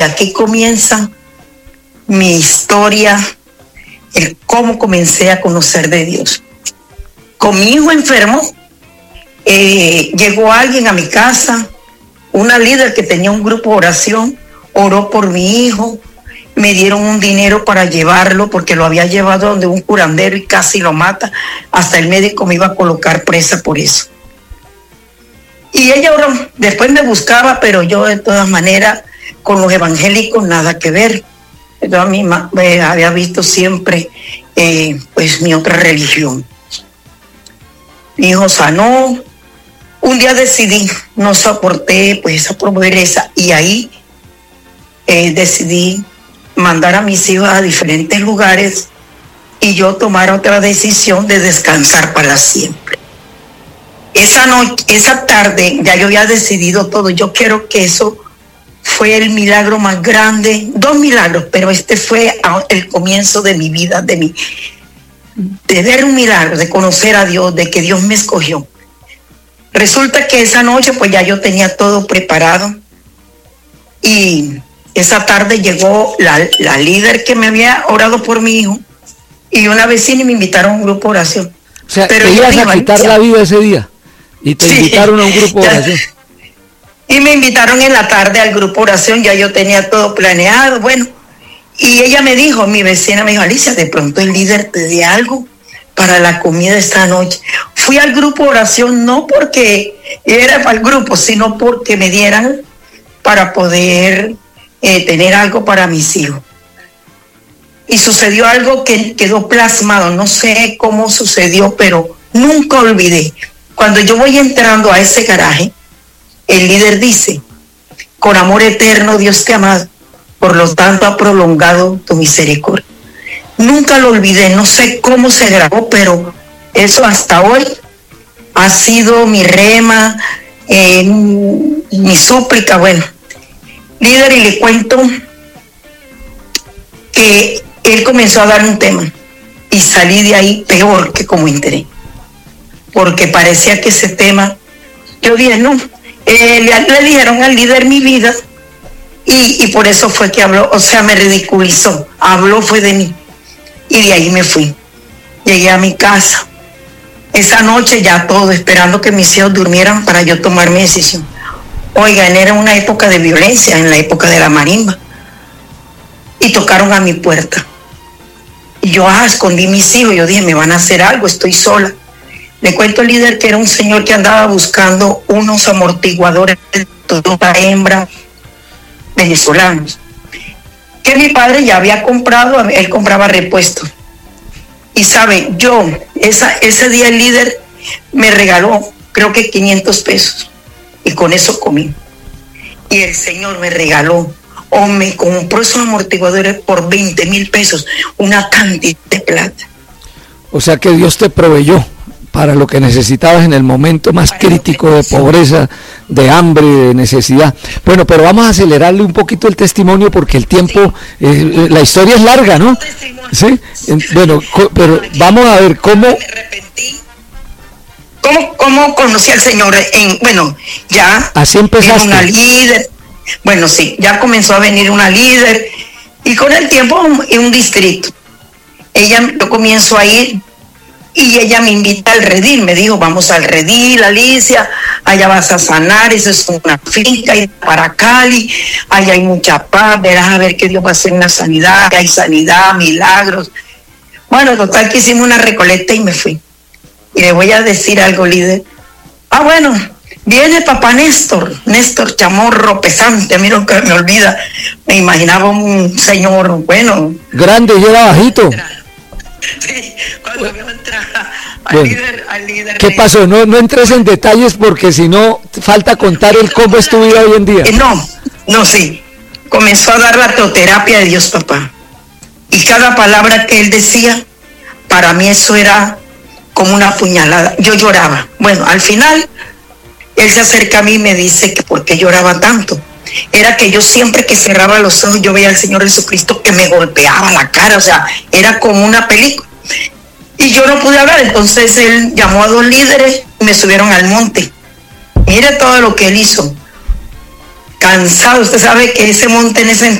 aquí comienza mi historia, el cómo comencé a conocer de Dios. Con mi hijo enfermo, llegó alguien a mi casa, una líder que tenía un grupo de oración, oró por mi hijo, me dieron un dinero para llevarlo porque lo había llevado donde un curandero y casi lo mata, hasta el médico me iba a colocar presa por eso. Y ella oró, después me buscaba, pero yo de todas maneras con los evangélicos nada que ver. Yo a mí me había visto siempre pues mi otra religión. Mi hijo sanó. Un día decidí, no soporté pues esa pobreza y ahí decidí mandar a mis hijos a diferentes lugares y yo tomar otra decisión de descansar para siempre. Esa noche, esa tarde, ya yo había decidido todo. Yo quiero que eso fue el milagro más grande, 2 milagros, pero este fue el comienzo de mi vida, de ver un milagro, de conocer a Dios, de que Dios me escogió. Resulta que esa noche pues ya yo tenía todo preparado y esa tarde llegó la líder que me había orado por mi hijo y una vecina y me invitaron a un grupo de oración. O sea, pero te ibas a quitar la vida ese día y te invitaron a un grupo de oración. Y me invitaron en la tarde al grupo de oración, ya yo tenía todo planeado, bueno. Y ella me dijo, mi vecina me dijo, Alicia, de pronto el líder te dé algo para la comida esta noche. Fui al grupo de oración no porque era para el grupo, sino porque me dieran para poder tener algo para mis hijos. Y sucedió algo que quedó plasmado, no sé cómo sucedió, pero nunca olvidé. Cuando yo voy entrando a ese garaje, el líder dice, con amor eterno Dios te ama, por lo tanto ha prolongado tu misericordia. Nunca lo olvidé, no sé cómo se grabó, pero eso hasta hoy ha sido mi rema, mi súplica. Bueno, líder, y le cuento que él comenzó a dar un tema y salí de ahí peor que como entré, porque parecía que ese tema, yo dije, no, le dijeron al líder mi vida y por eso fue que habló, o sea, me ridiculizó, habló fue de mí y de ahí me fui. Llegué a mi casa, esa noche ya todo, esperando que mis hijos durmieran para yo tomar mi decisión. Oigan, era una época de violencia, en la época de la marimba, y tocaron a mi puerta. Y yo escondí mis hijos, yo dije, me van a hacer algo, estoy sola. Le cuento al líder que era un señor que andaba buscando unos amortiguadores de toda hembra venezolanos, que mi padre ya había comprado, él compraba repuestos. Y sabe, ese día el líder me regaló, creo que 500 pesos, y con eso comí. Y el señor me regaló, o me compró esos amortiguadores por 20,000 pesos, una cantidad de plata. O sea que Dios te proveyó para lo que necesitabas en el momento más crítico de pobreza, de hambre, de necesidad. Bueno, pero vamos a acelerarle un poquito el testimonio porque el tiempo, la historia es larga, ¿no? Sí. Bueno, pero vamos a ver cómo. ¿Cómo conocí al Señor? Bueno, ya. Así empezaste. Una líder. Bueno, sí, ya comenzó a venir una líder y con el tiempo en un distrito. Yo comienzo a ir. Y ella me invita al redil, me dijo, vamos al redil, Alicia, allá vas a sanar, eso es una finca, y para Cali, allá hay mucha paz, verás a ver que Dios va a hacer una sanidad, que hay sanidad, milagros. Bueno, total que hicimos una recolecta y me fui. Y le voy a decir algo, líder. Bueno, viene papá Néstor Chamorro pesante, a mí no me olvida, me imaginaba un señor, bueno. Grande y era bajito. Sí, cuando veo entrar al líder. ¿Qué pasó? No entres en detalles porque si no falta contar el cómo es tu vida hoy en día. No, sí. Comenzó a dar la teoterapia de Dios papá. Y cada palabra que él decía, para mí eso era como una puñalada. Yo lloraba. Bueno, al final, él se acerca a mí y me dice que por qué lloraba tanto. Era que yo siempre que cerraba los ojos yo veía al Señor Jesucristo que me golpeaba la cara, o sea, era como una película. Y yo no pude hablar, entonces él llamó a 2 líderes y me subieron al monte. Mire todo lo que él hizo. Cansado, usted sabe que ese monte en ese